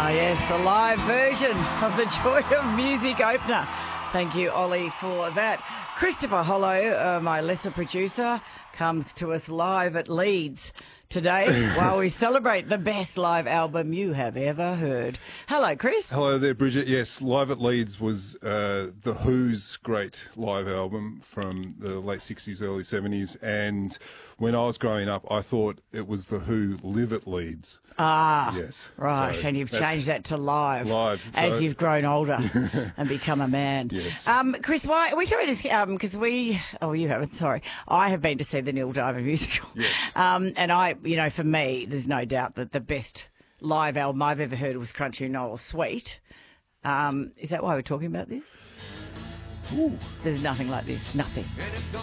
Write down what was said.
Yes, the live version of the Joy of Music opener. Thank you, Ollie, for that. Christopher Hollow, my lesser producer, comes to us live at Leeds today while we celebrate the best live album you have ever heard. Hello, Chris. Hello there, Bridget. Yes, Live at Leeds was The Who's great live album from the late 60s, early 70s. And when I was growing up, I thought it was The Who Live at Leeds. Ah, yes. Right, So and you've changed that to live. Live. As you've grown older and become a man. Yes. Chris, why we talking about this because you haven't, sorry. I have been to see the Neil Diamond musical. Yes. And for me, there's no doubt that the best live album I've ever heard was Crunchy Noel Sweet. Is that why we're talking about this? Ooh. There's nothing like this. Nothing.